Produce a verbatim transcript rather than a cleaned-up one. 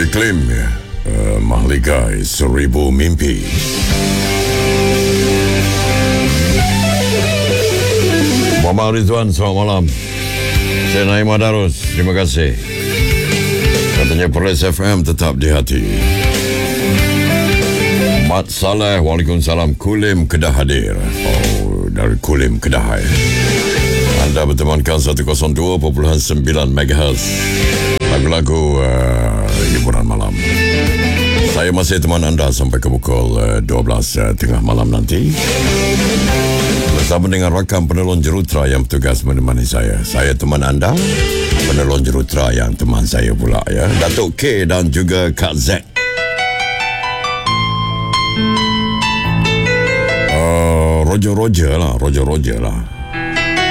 Iklim uh, Mahligai Seribu Mimpi. Muhammad Rizwan, selamat malam. Saya Naim Madarus, terima kasih. Katanya Perlis F M tetap di hati. Mat Saleh, Waalaikumsalam. Kulim Kedah hadir. Oh, dari Kulim Kedah. Anda bertemankan seratus dua perpuluhan sembilan megahertz lagu-lagu uh, hiburan malam. Saya masih teman anda sampai ke pukul uh, dua belas uh, tengah malam nanti, bersama dengan rakam penelon Jerutra yang bertugas menemani saya. Saya teman anda, penelon Jerutra yang teman saya pula, ya, Datuk K dan juga Kak Z. Uh, Roger Roger lah, Roger Roger lah.